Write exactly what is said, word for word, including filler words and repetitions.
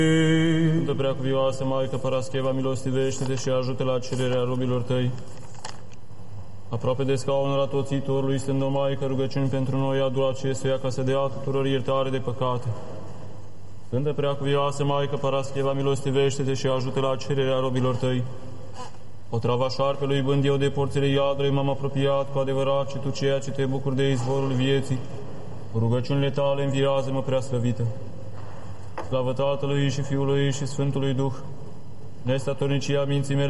Sfântă Preacuvioasă Maică Parascheva, milostivește-te și ajută la cererea robilor tăi. Aproape de scaunul atoțitorului, stând o Maică, rugăciuni pentru noi, adu acestuia ca să dea tuturor iertare de păcate. Sfântă Preacuvioasă Maică Parascheva, milostivește-te și ajută la cererea robilor tăi. Otrava șarpelui, bând eu de porțile iadului, m-am apropiat cu adevărat și tu ceea ce te bucuri de izvorul vieții. Cu rugăciunile tale înviază-mă, preaslăvită. Slavă Tatălui și Fiului și Sfântului Duh, nestatornicia minții mele